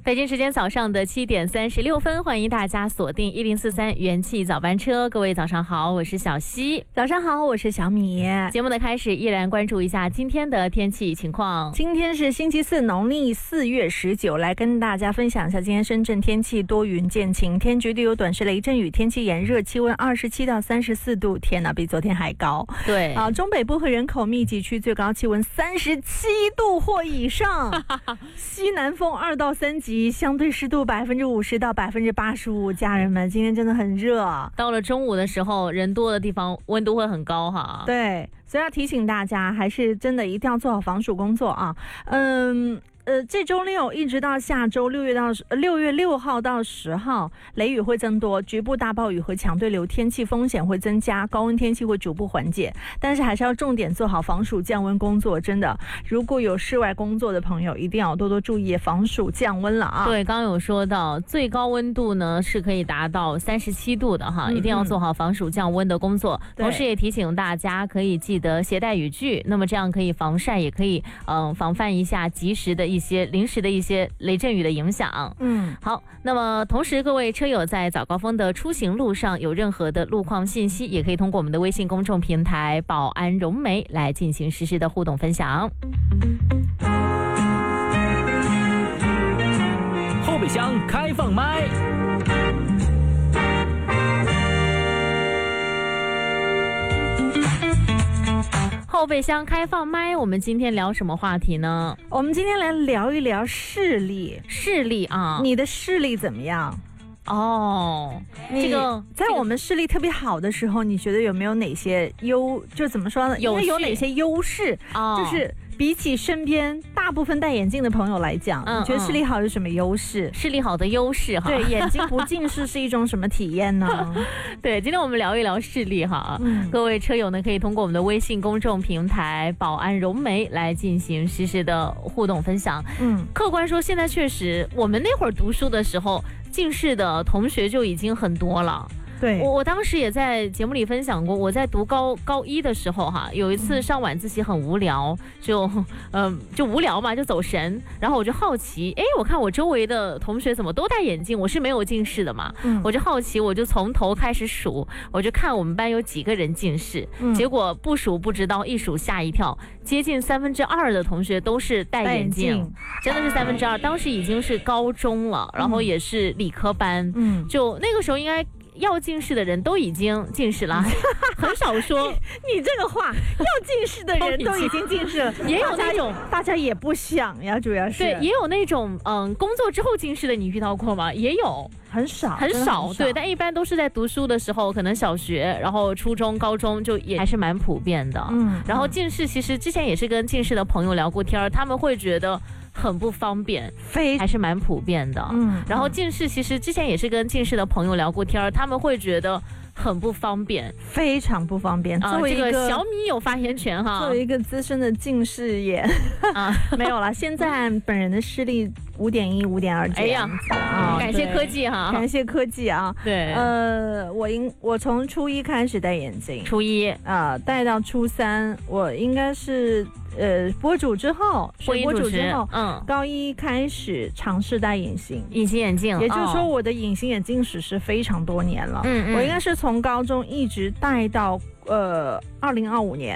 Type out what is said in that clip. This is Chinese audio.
北京时间早上的7点36分，欢迎大家锁定1043元气早班车。各位早上好，我是小溪。 早上好，我是小米。 节目的开始，依然关注一下今天的天气情况。 今天是星期四，农历4月19，来跟大家分享一下今天深圳天气多云见晴，天局地有短时雷阵雨，天气炎热，气温27到34度，天哪，比昨天还高。 对啊，中北部和人口密集区最高气温37度或以上，西南风2到3级，相对湿度50%到85%。家人们，今天真的很热。 到了中午的时候，人多的地方温度会很高哈。 对，所以要提醒大家，还是真的一定要做好防暑工作啊。这周六一直到下周6月6号到10号，雷雨会增多，局部大暴雨和强对流天气风险会增加，高温天气会逐步缓解，但是还是要重点做好防暑降温工作。真的，如果有室外工作的朋友，一定要多多注意防暑降温了啊。 对，刚刚有说到最高温度呢是可以达到37度的哈，一定要做好防暑降温的工作。同时也提醒大家可以记得携带雨具，那么这样可以防晒，也可以防范一下及时的临时的一些雷阵雨的影响。好，那么同时各位车友在早高峰的出行路上有任何的路况信息，也可以通过我们的微信公众平台宝安融媒来进行实时的互动分享。 后备箱开放麦。 后备箱开放麦，我们今天聊什么话题呢？ 我们今天来聊一聊视力。 视力啊， 你的视力怎么样？ 哦，这个在我们视力特别好的时候，你觉得有没有哪些就怎么说呢？有哪些优势？就是比起身边大部分戴眼镜的朋友来讲，你觉得视力好有什么优势？ 视力好的优势哈， 对，眼睛不近视是一种什么体验呢？ 对，今天我们聊一聊视力哈。各位车友呢，可以通过我们的微信公众平台宝安融媒来进行实时的互动分享。客观说，现在确实我们那会儿读书的时候，近视的同学就已经很多了。 对， 我当时也在节目里分享过，我在读高一的时候哈，有一次上晚自习很无聊，就无聊嘛，就走神，然后我就好奇，我看我周围的同学怎么都戴眼镜，我是没有近视的嘛，我就好奇，我就从头开始数，我就看我们班有几个人近视，结果不数不知道，一数吓一跳，接近2/3的同学都是戴眼镜，真的是2/3，当时已经是高中了，然后也是理科班，就那个时候应该要近视的人都已经近视了，很少说你这个话，要近视的人都已经近视了， 也有那种大家也不想呀，主要是对，也有那种工作之后近视的，你遇到过吗？也有， 很少， 对，但一般都是在读书的时候，可能小学，然后初中、高中就也还是蛮普遍的。然后近视其实之前也是跟近视的朋友聊过天，他们会觉得很不方便，还是蛮普遍的。然后近视其实之前也是跟近视的朋友聊过天，他们会觉得很不方便， 非常不方便。作为这个小米有发言权哈。 作为一个资深的近视眼没有了。现在本人的视力5.1、5.2这样子感谢科技哈， 感谢科技啊。 对， 我从初1开始戴眼镜， 初1 戴到初3，我应该是播主之后，播主之后，高1开始尝试戴隐形眼镜，也就是说我的隐形眼镜史是非常多年了。我应该是从高中一直戴到2025年，